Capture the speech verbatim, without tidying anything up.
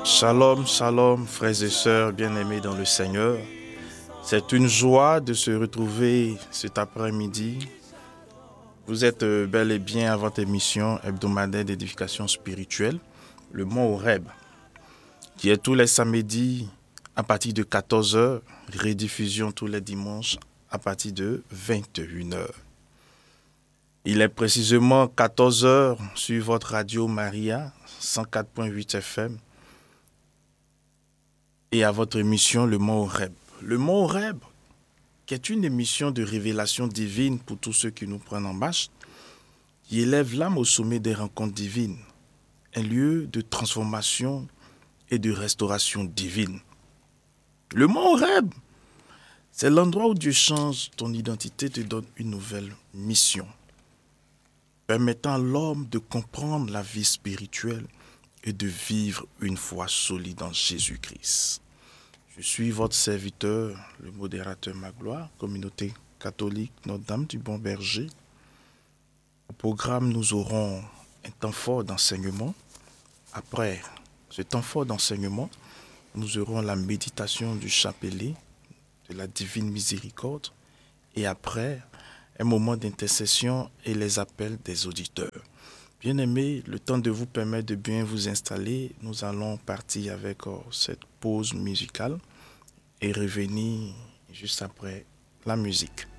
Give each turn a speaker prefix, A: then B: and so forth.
A: Shalom, shalom, frères et sœurs bien-aimés dans le Seigneur. C'est une joie de se retrouver cet après-midi. Vous êtes bel et bien à votre émission hebdomadaire d'édification spirituelle, le Mont Horeb, qui est tous les samedis à partir de quatorze heures, rediffusion tous les dimanches à partir de vingt et une heures. Il est précisément quatorze heures sur votre radio Maria, cent quatre point huit F M, et à votre émission Le Mont Horeb. Le Mont Horeb, qui est une émission de révélation divine pour tous ceux qui nous prennent en marche, qui élève l'âme au sommet des rencontres divines, un lieu de transformation et de restauration divine. Le Mont Horeb, c'est l'endroit où Dieu change ton identité, te donne une nouvelle mission, permettant à l'homme de comprendre la vie spirituelle et de vivre une foi solide en Jésus-Christ. Je suis votre serviteur, le modérateur Magloire, communauté catholique Notre-Dame du Bon Berger. Au programme, nous aurons un temps fort d'enseignement. Après ce temps fort d'enseignement, nous aurons la méditation du chapelet de la divine miséricorde. Et après, un moment d'intercession et les appels des auditeurs. Bien-aimés, le temps de vous permettre de bien vous installer, nous allons partir avec oh, cette pause musicale et revenir juste après la musique.